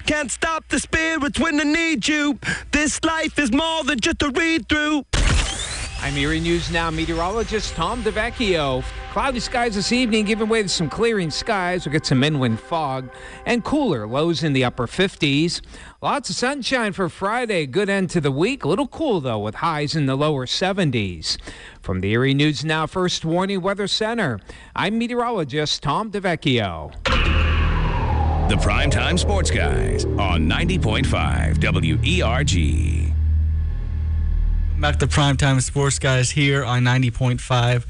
can't stop the spirits when they need you. This life is more than just a read-through. I'm Erie News Now meteorologist Tom DeVecchio. Cloudy skies this evening, giving way to some clearing skies. We'll get some inland fog and cooler lows in the upper 50s. Lots of sunshine for Friday. Good end to the week. A little cool, though, with highs in the lower 70s. From the Erie News Now First Warning Weather Center, I'm meteorologist Tom DeVecchio. The Primetime Sports Guys on 90.5 WERG. Back to Primetime Sports Guys here on 90.5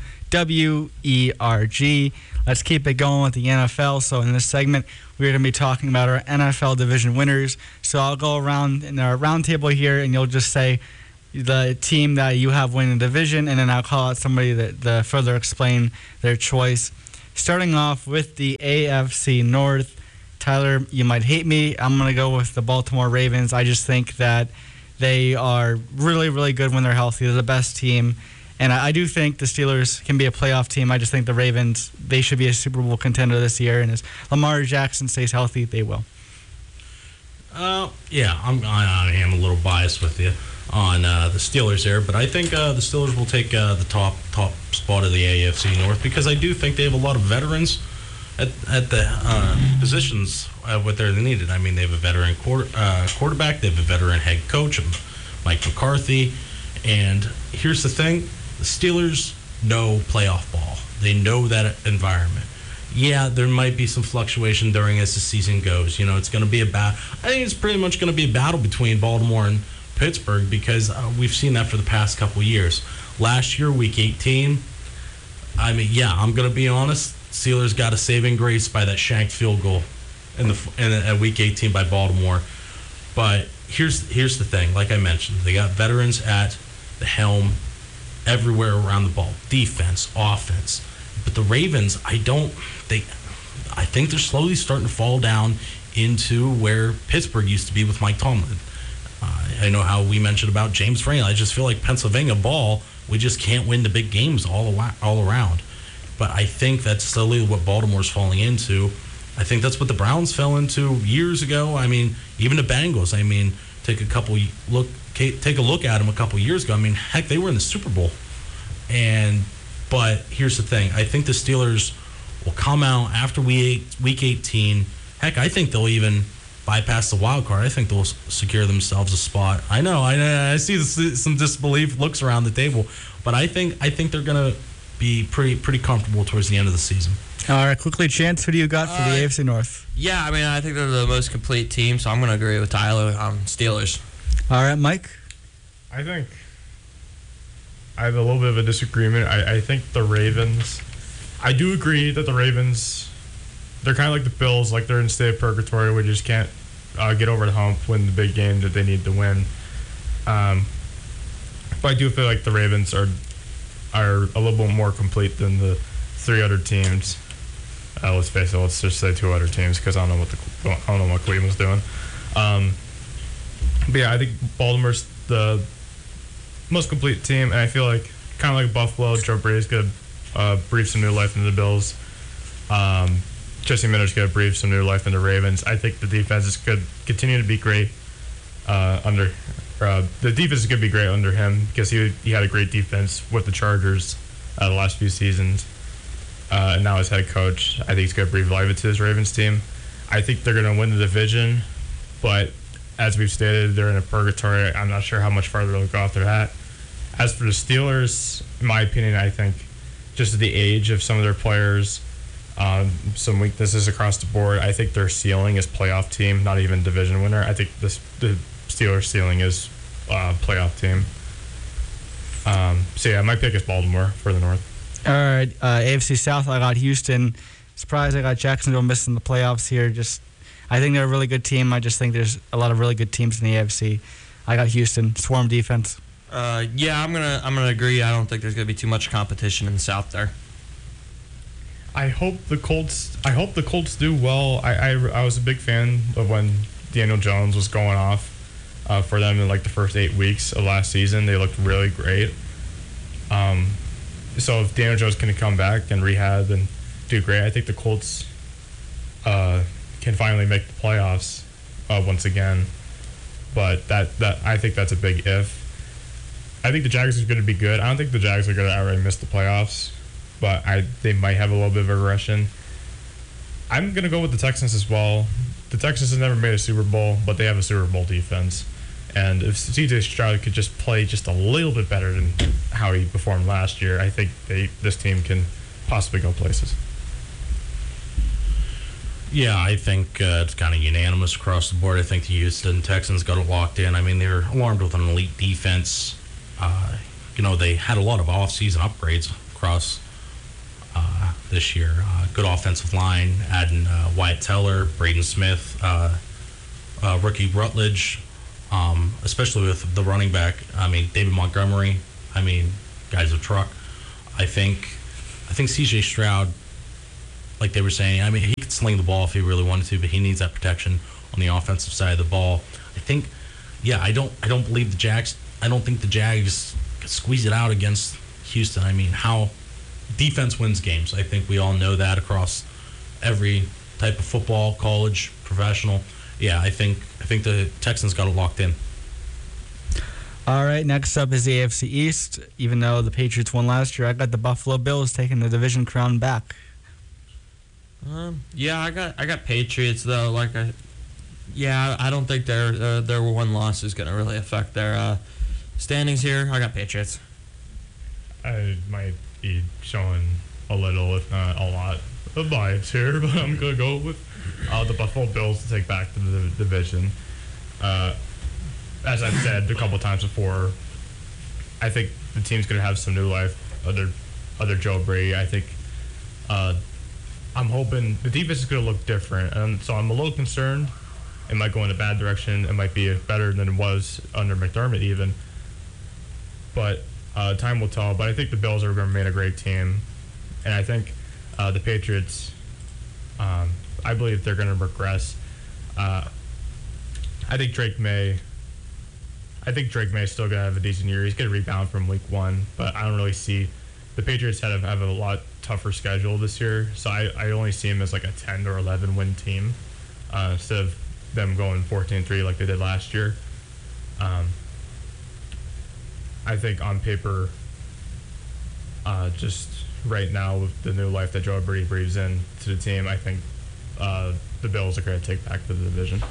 WERG. Let's keep it going with the NFL. So in this segment, we're going to be talking about our NFL division winners. So I'll go around in our round table here, and you'll just say the team that you have winning the division, and then I'll call out somebody that further explain their choice. Starting off with the AFC North. Tyler, you might hate me. I'm going to go with the Baltimore Ravens. I just think that they are really, really good when they're healthy. They're the best team. And I do think the Steelers can be a playoff team. I just think the Ravens, they should be a Super Bowl contender this year. And as Lamar Jackson stays healthy, they will. Yeah, I am a little biased with you on the Steelers there. But I think the Steelers will take the top spot of the AFC North because I do think they have a lot of veterans at the positions what they're needed. I mean, they have a veteran quarterback. They have a veteran head coach, Mike McCarthy. And here's the thing. The Steelers know playoff ball. They know that environment. Yeah, there might be some fluctuation during as the season goes. You know, it's going to be I think it's pretty much going to be a battle between Baltimore and Pittsburgh because we've seen that for the past couple years. Last year, Week 18, I mean, yeah, I'm going to be honest. Steelers got a saving grace by that shanked field goal at Week 18 by Baltimore. But here's the thing. Like I mentioned, they got veterans at the helm everywhere around the ball. Defense, offense. But the Ravens, I think they're slowly starting to fall down into where Pittsburgh used to be with Mike Tomlin. I know how we mentioned about James Franklin. I just feel like Pennsylvania ball, we just can't win the big games all around. But I think that's slowly what Baltimore's falling into. I think that's what the Browns fell into years ago. I mean, even the Bengals. I mean, take a look at them a couple years ago. I mean, heck, they were in the Super Bowl. But here's the thing. I think the Steelers will come out after Week 18. Heck, I think they'll even bypass the wild card. I think they'll secure themselves a spot. I know. I see some disbelief looks around the table, but I think they're gonna be pretty comfortable towards the end of the season. All right, quickly, Chance, who do you got for the AFC North? Yeah, I mean, I think they're the most complete team, so I'm going to agree with Tyler on Steelers. All right, Mike? I think I have a little bit of a disagreement. I think the Ravens, I do agree that the Ravens, they're kind of like the Bills, like they're in a state of purgatory where they just can't get over the hump, win the big game that they need to win. But I do feel like the Ravens are a little bit more complete than the three other teams. Let's face it. Let's just say two other teams because I don't know what Cleveland's doing. But yeah, I think Baltimore's the most complete team, and I feel like kind of like Buffalo, Joe Brady's gonna breathe some new life into the Bills. Jesse Miller's gonna breathe some new life into the Ravens. I think the defense could continue to be great under. The defense is going to be great under him because he had a great defense with the Chargers the last few seasons. And now as head coach, I think he's going to breathe life into his Ravens team. I think they're going to win the division, but as we've stated, they're in a purgatory. I'm not sure how much farther they'll go after that. As for the Steelers, in my opinion, I think just the age of some of their players, some weaknesses across the board, I think their ceiling is playoff team, not even division winner. I think the Steelers' ceiling is playoff team. So yeah, my pick is Baltimore for the North. All right, AFC South, I got Houston. Surprised I got Jacksonville missing the playoffs here. I think they're a really good team. I just think there's a lot of really good teams in the AFC. I got Houston, swarm defense. Yeah, I'm gonna agree. I don't think there's gonna be too much competition in the South there. I hope the Colts do well. I was a big fan of when Daniel Jones was going off for them in like the first 8 weeks of last season. They looked really great. So if Daniel Jones can come back and rehab and do great, I think the Colts can finally make the playoffs. once again. But that I think that's a big if. I think the Jags are going to be good. I don't think the Jags are going to outright miss the playoffs, but they might have a little bit of a regression. I'm going to go with the Texans as well. The Texans have never made a Super Bowl, but they have a Super Bowl defense. And if C.J. Stroud could just play just a little bit better than how he performed last year, I think this team can possibly go places. Yeah, I think it's kind of unanimous across the board. I think the Houston Texans got it locked in. I mean, they're armed with an elite defense. They had a lot of off-season upgrades across this year. Good offensive line, adding Wyatt Teller, Braden Smith, rookie Rutledge, especially with the running back. I mean, David Montgomery. I mean, guy's a truck. I think C.J. Stroud, like they were saying, I mean, he could sling the ball if he really wanted to, but he needs that protection on the offensive side of the ball. I think, I don't believe the Jags. I don't think the Jags could squeeze it out against Houston. I mean, how defense wins games. I think we all know that across every type of football, college, professional. Yeah, I think the Texans got it locked in. All right, next up is the AFC East. Even though the Patriots won last year, I got the Buffalo Bills taking the division crown back. I got Patriots though. I don't think their one loss is going to really affect their standings here. I got Patriots. I might be showing a little, if not a lot, of bias here, but I'm going to go with the Buffalo Bills to take back the division. As I've said a couple times before, I think the team's going to have some new life under Joe Brady. I think I'm hoping the defense is going to look different, and so I'm a little concerned. It might go in a bad direction. It might be better than it was under McDermott even. But time will tell. But I think the Bills are going to remain a great team. And I think the Patriots, I believe they're going to regress. I think Drake May is still going to have a decent year. He's going to rebound from week 1. But I don't really see the Patriots have a lot tougher schedule this year. So I only see him as like a 10 or 11 win team instead of them going 14-3 like they did last year. I think on paper, just right now with the new life that Joe Brady breathes in to the team, I think the Bills are going to take back the division.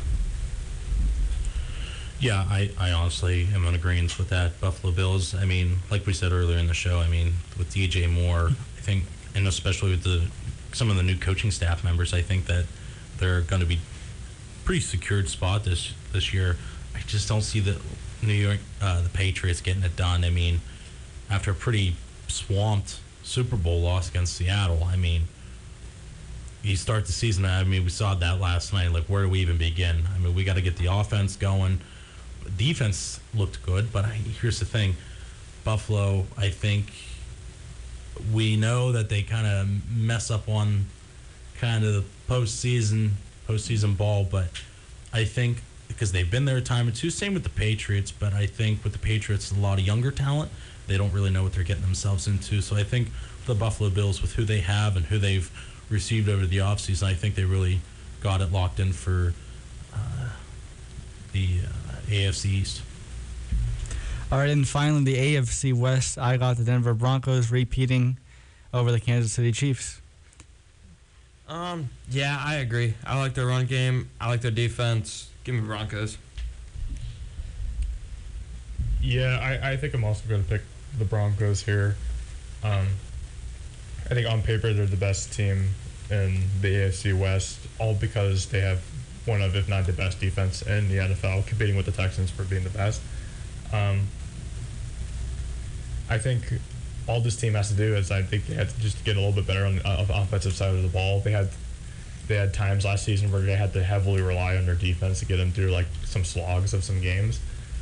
Yeah, I honestly am in agreement with that. Buffalo Bills, I mean, like we said earlier in the show, I mean, with DJ Moore, I think, and especially with some of the new coaching staff members, I think that they're going to be pretty secured spot this year. I just don't see the New York, the Patriots getting it done. I mean, after a pretty swamped Super Bowl loss against Seattle, I mean, you start the season, I mean, we saw that last night. Like, where do we even begin? I mean, we got to get the offense going. Defense looked good, but here's the thing. Buffalo, I think we know that they kind of mess up on kind of the postseason ball, but I think because they've been there a time or two, same with the Patriots, but I think with the Patriots, a lot of younger talent, they don't really know what they're getting themselves into. So I think the Buffalo Bills, with who they have and who they've received over the offseason, I think they really got it locked in for the AFC East. All right, and finally, the AFC West, I got the Denver Broncos repeating over the Kansas City Chiefs. Yeah, I agree. I like their run game. I like their defense. Give me Broncos. Yeah, I think I'm also going to pick the Broncos here. I think on paper they're the best team in the AFC West, all because they have one of, if not the best defense in the NFL, competing with the Texans for being the best. I think all this team has to do is I think they had to just get a little bit better on the offensive side of the ball. They had times last season where they had to heavily rely on their defense to get them through like some slogs of some games.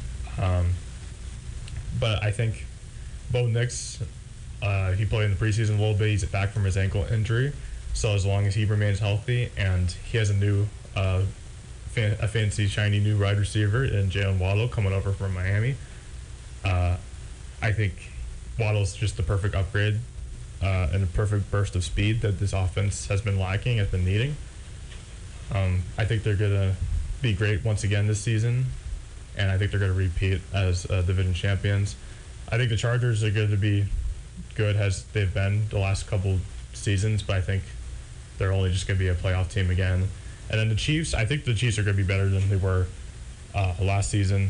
But I think Bo Nix, he played in the preseason a little bit. He's back from his ankle injury. So as long as he remains healthy and he has a new, a fancy, shiny new wide receiver in Jalen Waddle coming over from Miami, I think Waddle's just the perfect upgrade and a perfect burst of speed that this offense has been lacking, has been needing. I think they're gonna be great once again this season, and I think they're going to repeat as division champions. I think the Chargers are going to be good as they've been the last couple seasons, but I think they're only just going to be a playoff team again. And then the Chiefs, I think the Chiefs are going to be better than they were last season.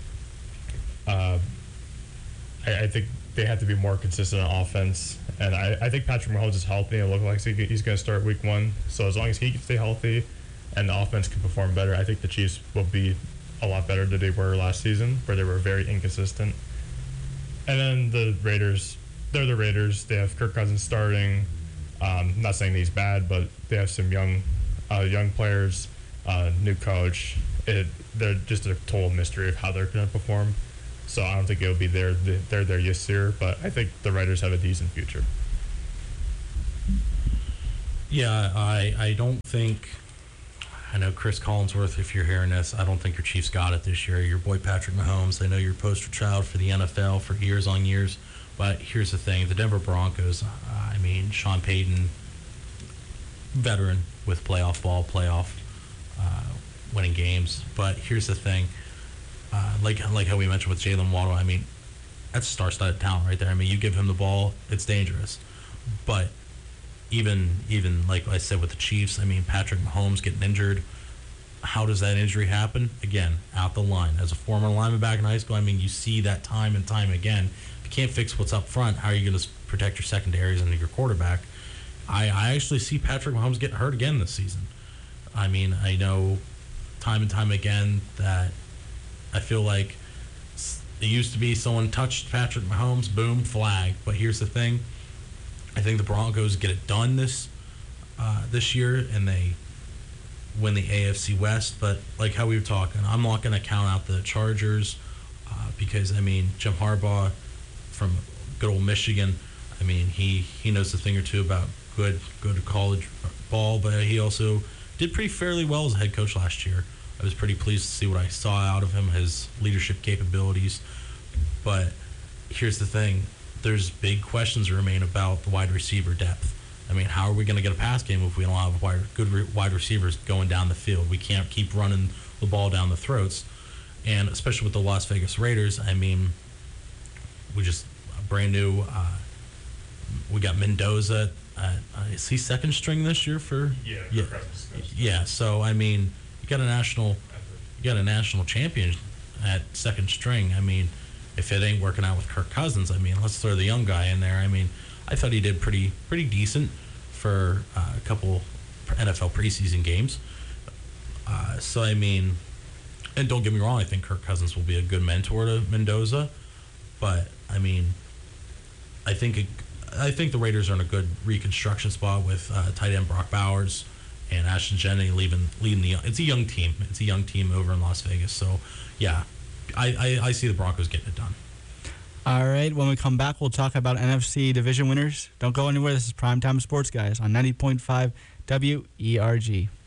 I think they have to be more consistent on offense, and I think Patrick Mahomes is healthy. It looks like he's going to start week 1. So as long as he can stay healthy and the offense can perform better, I think the Chiefs will be a lot better than they were last season, where they were very inconsistent. And then the Raiders, they're the Raiders. They have Kirk Cousins starting. Not saying he's bad, but they have some young players, new coach. They're just a total mystery of how they're going to perform. So I don't think it'll be they're there this year, but I think the Raiders have a decent future. Yeah, I don't think. I know Chris Collinsworth, if you're hearing this, I don't think your Chiefs got it this year. Your boy Patrick Mahomes, I know you're poster child for the NFL for years on years, but here's the thing. The Denver Broncos, Sean Payton, veteran with playoff winning games, but here's the thing. Like how we mentioned with Jalen Waddle, that's star-studded talent right there. You give him the ball, it's dangerous. But even like I said with the Chiefs, Patrick Mahomes getting injured. How does that injury happen? Again, out the line. As a former lineman back in high school, you see that time and time again. If you can't fix what's up front, how are you going to protect your secondaries and your quarterback? I actually see Patrick Mahomes getting hurt again this season. I know time and time again that I feel like it used to be someone touched Patrick Mahomes, boom, flag. But here's the thing. I think the Broncos get it done this year, and they win the AFC West. But like how we were talking, I'm not going to count out the Chargers because, Jim Harbaugh from good old Michigan, he knows a thing or two about good college ball, but he also did pretty fairly well as a head coach last year. I was pretty pleased to see what I saw out of him, his leadership capabilities. But here's the thing. There's big questions that remain about the wide receiver depth. How are we going to get a pass game if we don't have good wide receivers going down the field? We can't keep running the ball down the throats. And especially with the Las Vegas Raiders, we just brand new. We got Mendoza. Is he second string this year for? Yeah. So you got a national champion at second string. If it ain't working out with Kirk Cousins, let's throw the young guy in there. I thought he did pretty decent for a couple NFL preseason games. And don't get me wrong, I think Kirk Cousins will be a good mentor to Mendoza, but I think the Raiders are in a good reconstruction spot with tight end Brock Bowers and Ashton Jennings leading the. It's a young team. It's a young team over in Las Vegas. So, yeah, I see the Broncos getting it done. All right. When we come back, we'll talk about NFC division winners. Don't go anywhere. This is Primetime Sports Guys on 90.5 WERG.